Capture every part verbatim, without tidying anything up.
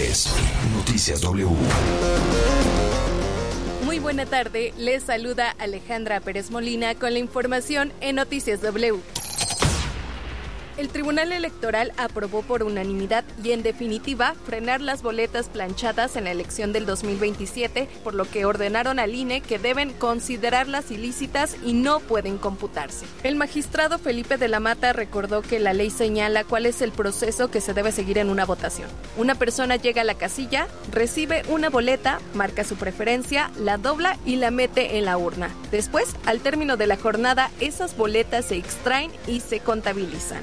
es Noticias W. Muy buena tarde, les saluda Alejandra Pérez Molina con la información en Noticias W. El Tribunal Electoral aprobó por unanimidad y en definitiva frenar las boletas planchadas en la elección del dos mil veintisiete, por lo que ordenaron al I N E que deben considerarlas ilícitas y no pueden computarse. El magistrado Felipe de la Mata recordó que la ley señala cuál es el proceso que se debe seguir en una votación. Una persona llega a la casilla, recibe una boleta, marca su preferencia, la dobla y la mete en la urna. Después, al término de la jornada, esas boletas se extraen y se contabilizan.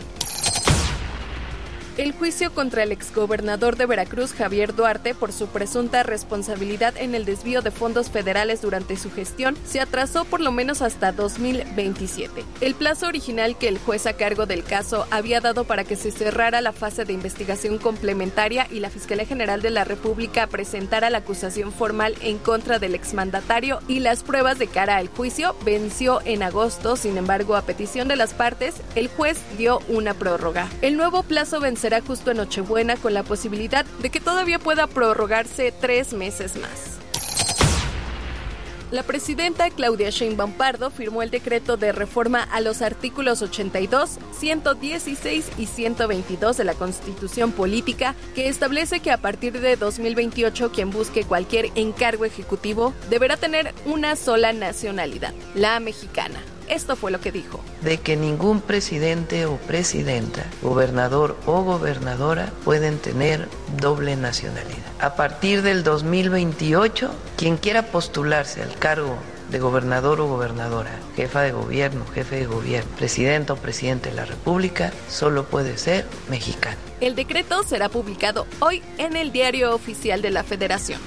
El juicio contra el exgobernador de Veracruz, Javier Duarte, por su presunta responsabilidad en el desvío de fondos federales durante su gestión, se atrasó por lo menos hasta dos mil veintisiete. El plazo original que el juez a cargo del caso había dado para que se cerrara la fase de investigación complementaria y la Fiscalía General de la República presentara la acusación formal en contra del exmandatario y las pruebas de cara al juicio venció en agosto. Sin embargo, a petición de las partes, el juez dio una prórroga. El nuevo plazo vencerá será justo en Nochebuena, con la posibilidad de que todavía pueda prorrogarse tres meses más. La presidenta Claudia Sheinbaum Pardo firmó el decreto de reforma a los artículos ochenta y dos, ciento dieciséis y ciento veintidós de la Constitución Política, que establece que a partir de dos mil veintiocho quien busque cualquier encargo ejecutivo deberá tener una sola nacionalidad, la mexicana. Esto fue lo que dijo. De que ningún presidente o presidenta, gobernador o gobernadora pueden tener doble nacionalidad. A partir del dos mil veintiocho, quien quiera postularse al cargo de gobernador o gobernadora, jefa de gobierno, jefe de gobierno, presidente o presidente de la República, solo puede ser mexicano. El decreto será publicado hoy en el Diario Oficial de la Federación.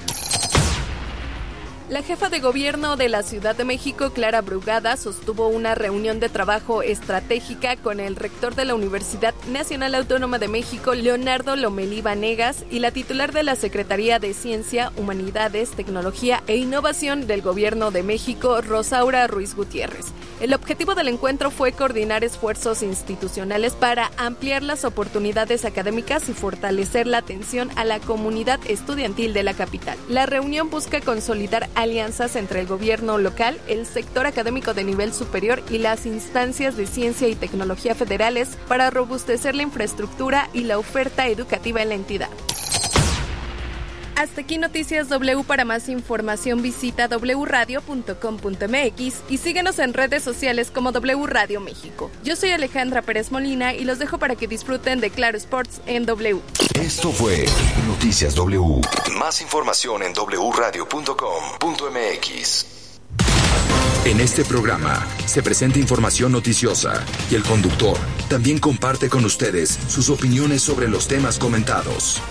La jefa de gobierno de la Ciudad de México, Clara Brugada, sostuvo una reunión de trabajo estratégica con el rector de la Universidad Nacional Autónoma de México, Leonardo Lomelí Vanegas, y la titular de la Secretaría de Ciencia, Humanidades, Tecnología e Innovación del Gobierno de México, Rosaura Ruiz Gutiérrez. El objetivo del encuentro fue coordinar esfuerzos institucionales para ampliar las oportunidades académicas y fortalecer la atención a la comunidad estudiantil de la capital. La reunión busca consolidar alianzas entre el gobierno local, el sector académico de nivel superior y las instancias de ciencia y tecnología federales para robustecer la infraestructura y la oferta educativa en la entidad. Hasta aquí Noticias W. Para más información visita doble u radio punto com punto m x y síguenos en redes sociales como W Radio México. Yo soy Alejandra Pérez Molina y los dejo para que disfruten de Claro Sports en W. Esto fue Noticias W. Más información en doble u radio punto com punto m x. En este programa se presenta información noticiosa y el conductor también comparte con ustedes sus opiniones sobre los temas comentados.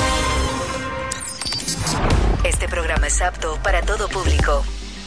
Este programa es apto para todo público.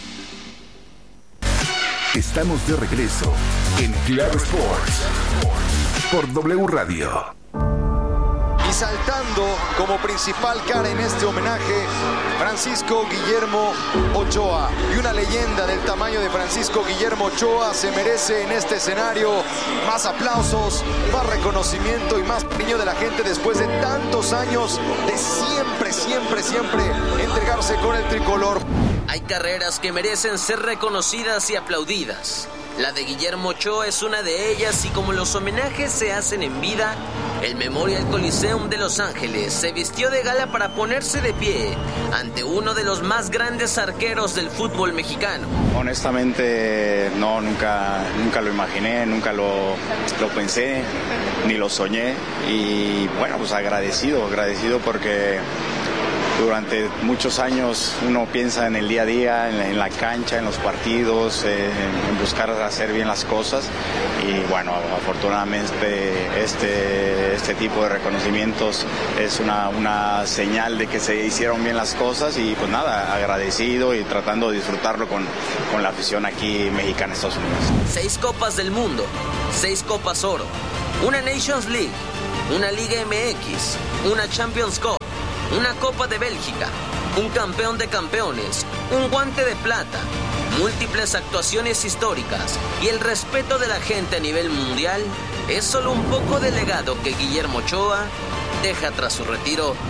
Estamos de regreso en Claro Sports por W Radio. Y saltando como principal cara en este homenaje, Francisco Guillermo Ochoa. Y una leyenda del tamaño de Francisco Guillermo Ochoa se merece en este escenario más aplausos, más reconocimiento y más cariño de la gente después de tantos años de siempre, siempre, siempre entregarse con el tricolor. Hay carreras que merecen ser reconocidas y aplaudidas. La de Guillermo Ochoa es una de ellas y como los homenajes se hacen en vida, el Memorial Coliseum de Los Ángeles se vistió de gala para ponerse de pie ante uno de los más grandes arqueros del fútbol mexicano. Honestamente, no, nunca, nunca lo imaginé, nunca lo, lo pensé, ni lo soñé. Y bueno, pues agradecido, agradecido porque durante muchos años uno piensa en el día a día, en la, en la cancha, en los partidos, eh, en buscar hacer bien las cosas y bueno, afortunadamente este, este tipo de reconocimientos es una, una señal de que se hicieron bien las cosas y pues nada, agradecido y tratando de disfrutarlo con, con la afición aquí mexicana en Estados Unidos. Seis Copas del Mundo, seis Copas Oro, una Nations League, una Liga M X, una Champions Cup, una Copa de Bélgica, un campeón de campeones, un guante de plata, múltiples actuaciones históricas y el respeto de la gente a nivel mundial es solo un poco del legado que Guillermo Ochoa deja tras su retiro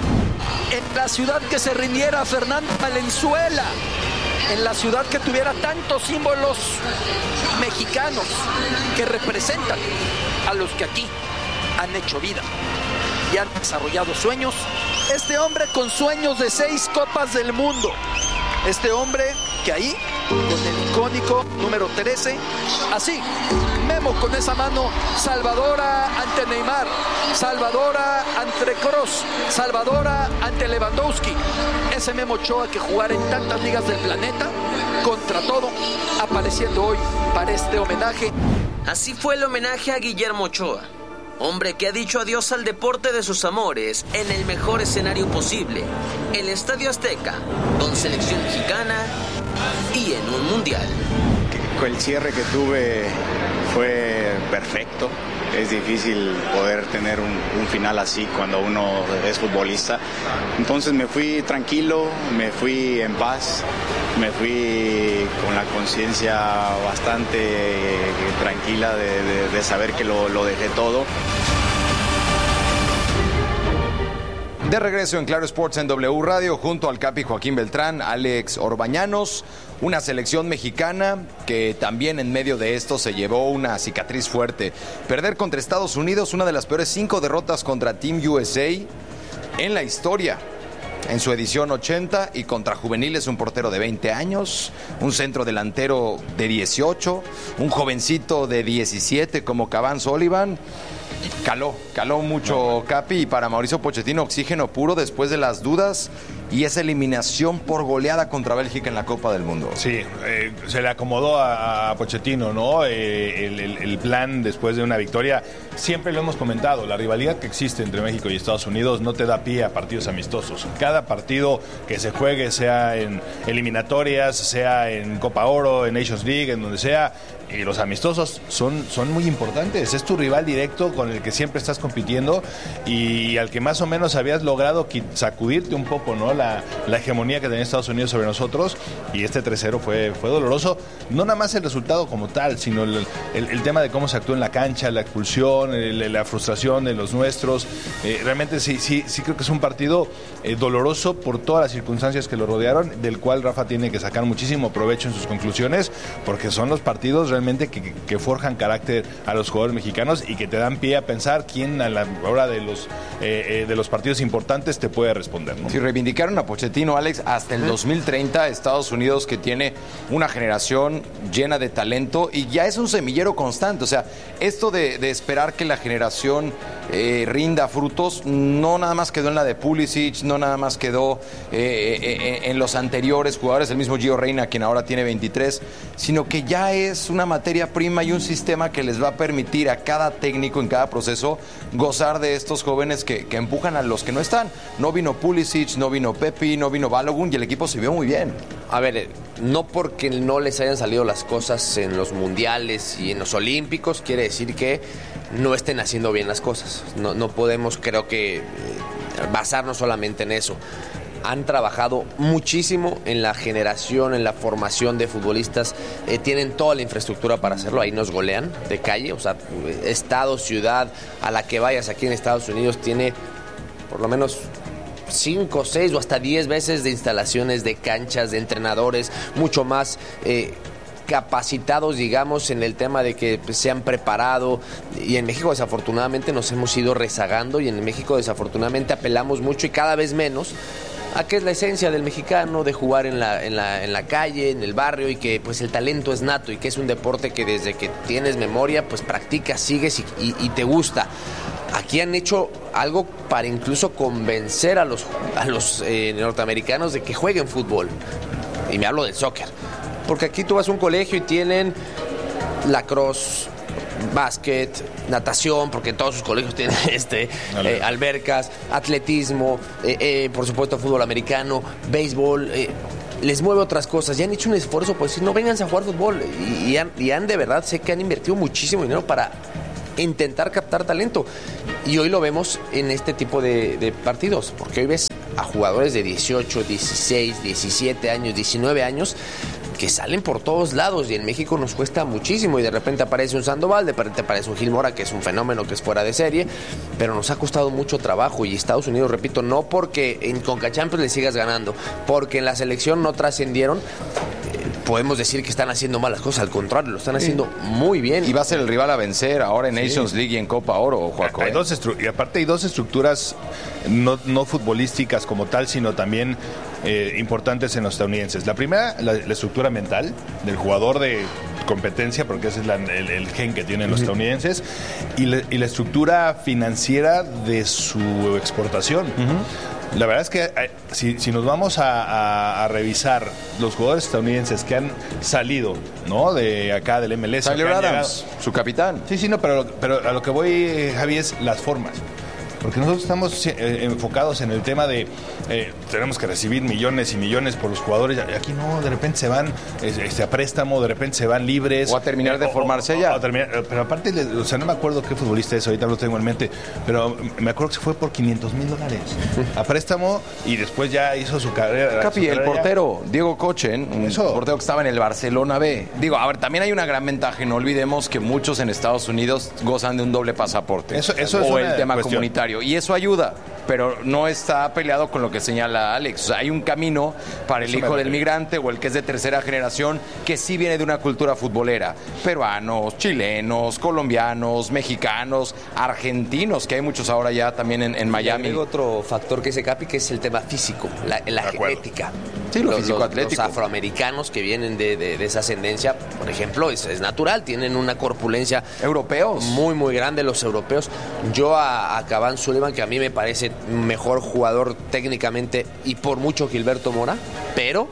en la ciudad que se rindiera a Fernando Valenzuela, en la ciudad que tuviera tantos símbolos mexicanos que representan a los que aquí han hecho vida y han desarrollado sueños. Este hombre con sueños de seis copas del mundo. Este hombre que ahí, con el icónico número trece, así, Memo con esa mano salvadora ante Neymar, salvadora ante Kroos, salvadora ante Lewandowski. Ese Memo Ochoa que jugara en tantas ligas del planeta, contra todo, apareciendo hoy para este homenaje. Así fue el homenaje a Guillermo Ochoa, hombre que ha dicho adiós al deporte de sus amores en el mejor escenario posible, el Estadio Azteca, con selección mexicana y en un mundial. El cierre que tuve fue perfecto. Es difícil poder tener un, un final así cuando uno es futbolista. Entonces me fui tranquilo, me fui en paz, me fui con la conciencia bastante eh, tranquila de, de, de saber que lo, lo dejé todo. De regreso en Claro Sports en W Radio, junto al Capi Joaquín Beltrán, Alex Orbañanos, una selección mexicana que también en medio de esto se llevó una cicatriz fuerte. Perder contra Estados Unidos, una de las peores cinco derrotas contra Team U S A en la historia. En su edición ochenta, y contra juveniles, un portero de veinte años, un centro delantero de dieciocho, un jovencito de diecisiete como Cavani Sullivan. Caló, caló mucho Capi, y para Mauricio Pochettino oxígeno puro después de las dudas y esa eliminación por goleada contra Bélgica en la Copa del Mundo. Sí, eh, se le acomodó a, a Pochettino, ¿no? Eh, el, el, el plan después de una victoria, siempre lo hemos comentado, la rivalidad que existe entre México y Estados Unidos no te da pie a partidos amistosos. Cada partido que se juegue, sea en eliminatorias, sea en Copa Oro, en Nations League, en donde sea, y los amistosos son, son muy importantes. Es tu rival directo con el que siempre estás compitiendo y al que más o menos habías logrado sacudirte un poco, ¿no? La, la hegemonía que tenía Estados Unidos sobre nosotros, y este tres cero fue, fue doloroso. No nada más el resultado como tal, sino el, el, el tema de cómo se actuó en la cancha, la expulsión, el, la frustración de los nuestros. Eh, realmente sí, sí, sí creo que es un partido eh, doloroso por todas las circunstancias que lo rodearon, del cual Rafa tiene que sacar muchísimo provecho en sus conclusiones, porque son los partidos realmente que, que forjan carácter a los jugadores mexicanos y que te dan pie a pensar quién a la hora de los, eh, eh, de los partidos importantes te puede responder, ¿no? Si reivindicaron a Pochettino, Alex, hasta el dos mil treinta, Estados Unidos, que tiene una generación llena de talento y ya es un semillero constante. O sea, esto de, de esperar que la generación eh, rinda frutos, no nada más quedó en la de Pulisic, no nada más quedó eh, eh, en los anteriores jugadores, el mismo Gio Reyna, quien ahora tiene veintitrés, sino que ya es una materia prima y un sistema que les va a permitir a cada técnico en cada proceso gozar de estos jóvenes que, que empujan a los que no están. No vino Pulisic, no vino Pepi, no vino Balogun y el equipo se vio muy bien. A ver, no porque no les hayan salido las cosas en los mundiales y en los olímpicos quiere decir que no estén haciendo bien las cosas. No, no podemos, creo que, basarnos solamente en eso. Han trabajado muchísimo en la generación, en la formación de futbolistas. Eh, tienen toda la infraestructura para hacerlo. Ahí nos golean de calle. O sea, estado, ciudad, a la que vayas aquí en Estados Unidos tiene por lo menos cinco, seis o hasta diez veces de instalaciones, de canchas, de entrenadores, mucho más eh, capacitados, digamos, en el tema de que pues, se han preparado. Y en México desafortunadamente nos hemos ido rezagando, y en México desafortunadamente apelamos mucho y cada vez menos a que es la esencia del mexicano, de jugar en la, en la, en la calle, en el barrio, y que pues el talento es nato y que es un deporte que desde que tienes memoria pues practicas, sigues y, y, y te gusta. Aquí han hecho algo para incluso convencer a los, a los eh, norteamericanos de que jueguen fútbol, y me hablo del soccer, porque aquí tú vas a un colegio y tienen lacrosse, básquet, natación, porque todos sus colegios tienen este eh, albercas, atletismo, eh, eh, por supuesto fútbol americano, béisbol. Eh, les mueve otras cosas. Ya han hecho un esfuerzo por decir, no, vénganse a jugar fútbol, y, y, han, y han de verdad, sé que han invertido muchísimo dinero para intentar captar talento, y hoy lo vemos en este tipo de, de partidos, porque hoy ves a jugadores de dieciocho, dieciséis, diecisiete años, diecinueve años que salen por todos lados y en México nos cuesta muchísimo y de repente aparece un Sandoval, de repente aparece un Gil Mora, que es un fenómeno, que es fuera de serie, pero nos ha costado mucho trabajo y Estados Unidos, repito, no porque en Conca Champions le sigas ganando, porque en la selección no trascendieron, podemos decir que están haciendo malas cosas, al contrario, lo están haciendo sí. muy bien. Y va a ser el rival a vencer ahora en sí. Nations League y en Copa Oro, Joaco. Hay dos estru- y aparte hay dos estructuras no, no futbolísticas como tal, sino también eh, importantes en los estadounidenses. La primera, la, la estructura mental del jugador de competencia, porque ese es la, el, el gen que tienen los uh-huh. estadounidenses, y, le, y la estructura financiera de su exportación. Uh-huh. La verdad es que eh, si, si nos vamos a, a, a revisar los jugadores estadounidenses que han salido, ¿no? De acá del M L S. Tyler Adams, llegado, su capitán. Sí, sí, no, pero, pero a lo que voy, Javi, es las formas. Porque nosotros estamos eh, enfocados en el tema de eh, tenemos que recibir millones y millones por los jugadores. Aquí no, de repente se van este, a préstamo, de repente se van libres. O a terminar de eh, formarse o, ya. O a terminar, pero aparte, o sea, no me acuerdo qué futbolista es, ahorita lo tengo en mente, pero me acuerdo que se fue por quinientos mil dólares a préstamo y después ya hizo su carrera. Capi, su carrera el portero, ya. Diego Cochen, un Eso. portero que estaba en el Barcelona B. Digo, a ver, también hay una gran ventaja, no olvidemos que muchos en Estados Unidos gozan de un doble pasaporte. Eso, eso o es el tema cuestión. comunitario. Y eso ayuda. Pero no está peleado con lo que señala Alex. O sea, hay un camino para el Eso hijo del migrante o el que es de tercera generación que sí viene de una cultura futbolera. Peruanos, chilenos, colombianos, mexicanos, argentinos, que hay muchos ahora ya también en, en Miami. Hay otro factor que se capi, que es el tema físico, la, la genética. Sí, lo los, físico los, atlético. Los afroamericanos que vienen de, de, de esa ascendencia, por ejemplo, es, es natural, tienen una corpulencia europeos muy, muy grande los europeos. Yo a, a Cavani Sullivan, que a mí me parece mejor jugador técnicamente y por mucho Gilberto Mora, pero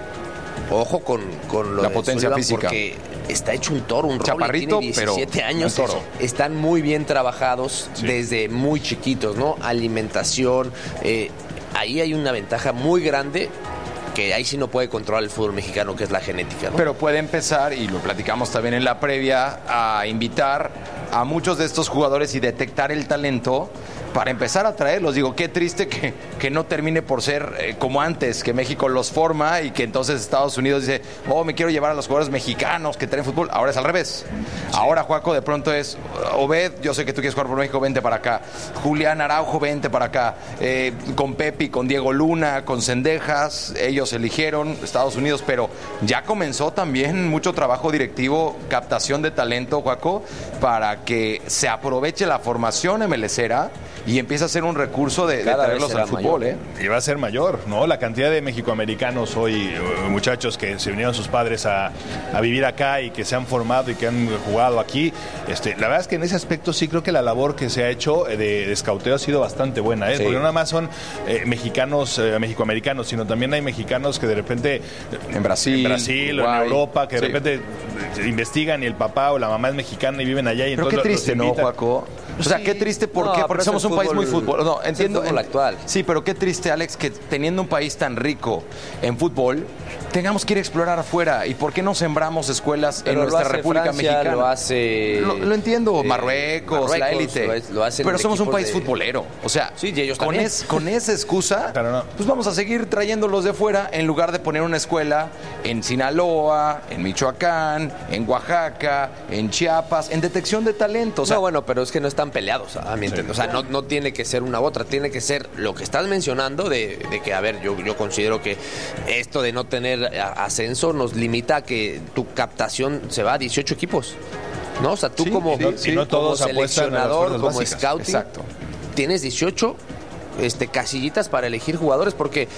ojo con, con lo la de potencia Sullivan física, porque está hecho un toro, un chaparrito, roble, tiene diecisiete pero años, toro. Están muy bien trabajados sí. desde muy chiquitos, ¿no? Alimentación, eh, ahí hay una ventaja muy grande que ahí sí no puede controlar el fútbol mexicano, que es la genética, ¿no? Pero puede empezar, y lo platicamos también en la previa, a invitar a muchos de estos jugadores y detectar el talento para empezar a traerlos. Digo, qué triste que, que no termine por ser eh, como antes, que México los forma y que entonces Estados Unidos dice, oh, me quiero llevar a los jugadores mexicanos que traen fútbol. Ahora es al revés. Sí. Ahora, Joaco, de pronto es, Obed, yo sé que tú quieres jugar por México, vente para acá. Julián Araujo, vente para acá. Eh, con Pepi, con Diego Luna, con Cendejas, ellos eligieron Estados Unidos, pero ya comenzó también mucho trabajo directivo, captación de talento, Joaco, para que se aproveche la formación emelecera y empieza a ser un recurso de, de traerlos al fútbol, ¿eh? Y va a ser mayor, ¿no? La cantidad de mexicoamericanos hoy, muchachos que se vinieron sus padres a, a vivir acá y que se han formado y que han jugado aquí, este, la verdad es que en ese aspecto sí creo que la labor que se ha hecho de, de escauteo ha sido bastante buena, ¿eh? Sí. Porque no nada más son eh, mexicanos, eh, mexicoamericanos, sino también hay mexicanos que de repente en Brasil, en Brasil Uruguay, o en Europa, que de sí. repente investigan y el papá o la mamá es mexicana y viven allá y pero entonces qué triste, ¿no, Joaco? O sea, sí. qué triste, ¿por qué? No, Porque somos un fútbol, país muy fútbol. No, entiendo. Es el fútbol actual. Sí, pero qué triste, Alex, que teniendo un país tan rico en fútbol, tengamos que ir a explorar afuera. ¿Y por qué no sembramos escuelas pero en nuestra hace República Francia, Mexicana? Lo hace. Lo, lo entiendo, eh, Marruecos, Marruecos, la élite. Lo, es, lo hacen pero somos un país de... futbolero. O sea, sí, y ellos con, también. es, con esa excusa, no. pues vamos a seguir trayéndolos de fuera en lugar de poner una escuela en Sinaloa, en Michoacán, en Oaxaca, en Chiapas, en detección de talento. O sea, no, bueno, pero es que no están peleados, a mi entender. O sea, no, no tiene que ser una u otra, tiene que ser lo que estás mencionando de, de que, a ver, yo, yo considero que esto de no tener ascenso nos limita a que tu captación se va a dieciocho equipos, ¿no? O sea, tú sí, como, sí, sí. como no todos seleccionador, como básicas. scouting, exacto. tienes dieciocho este, casillitas para elegir jugadores porque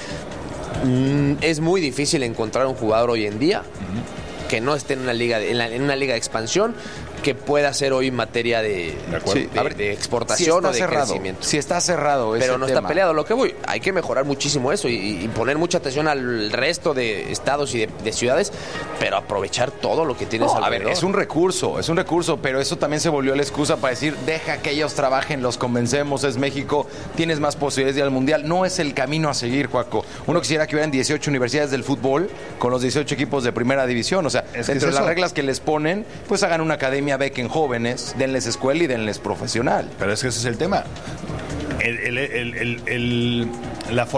mm, es muy difícil encontrar un jugador hoy en día uh-huh. que no esté en una liga de, en, la, en una liga de expansión que pueda ser hoy materia de, de, sí, de, a ver, de exportación si o de cerrado, crecimiento. Si está cerrado ese pero no tema. está peleado. Lo que voy, hay que mejorar muchísimo eso y, y poner mucha atención al resto de estados y de, de ciudades, pero aprovechar todo lo que tienes no, alrededor. A ver, es un recurso, es un recurso, pero eso también se volvió la excusa para decir, deja que ellos trabajen, los convencemos, es México, tienes más posibilidades de ir al Mundial. No es el camino a seguir, Joaco. Uno quisiera que hubieran dieciocho universidades del fútbol con los dieciocho equipos de primera división. O sea, es dentro es de las eso. reglas que les ponen, pues hagan una academia Becken jóvenes, denles escuela y denles profesional. Pero es que ese es el tema. El, el, el, el, el, la